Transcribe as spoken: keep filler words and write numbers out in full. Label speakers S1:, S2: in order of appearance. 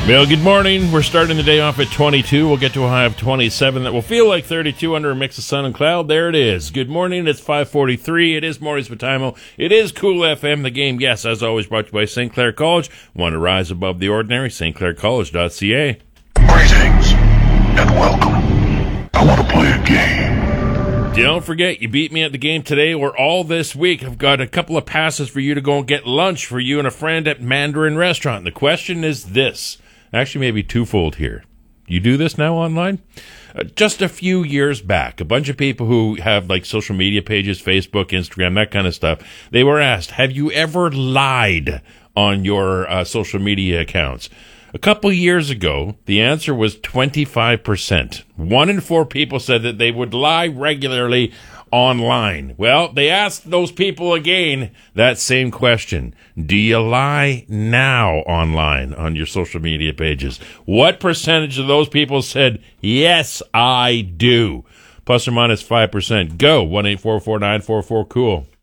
S1: Well, good morning. We're starting the day off at twenty-two. We'll get to a high of twenty-seven. That will feel like thirty-two under a mix of sun and cloud. There it is. Good morning. It's five forty-three. It is Maurice Matimo. It is Cool F M. The game, yes, as always, brought to you by Saint Clair College. Want to rise above the ordinary? St Clair College dot C A.
S2: Greetings and welcome. I want to play a game.
S1: Don't forget, you beat me at the game today or all this week. I've got a couple of passes for you to go and get lunch for you and a friend at Mandarin Restaurant. The question is this. Actually, maybe twofold here. You do this now online? Uh, just a few years back, a bunch of people who have like social media pages, Facebook, Instagram, that kind of stuff, they were asked, have you ever lied on your uh, social media accounts? A couple years ago, the answer was twenty-five percent. One in four people said that they would lie regularly online. Well, they asked those people again that same question. Do you lie now online on your social media pages? What percentage of those people said, yes, I do? Plus or minus five percent. Go, one eight four four nine four four cool.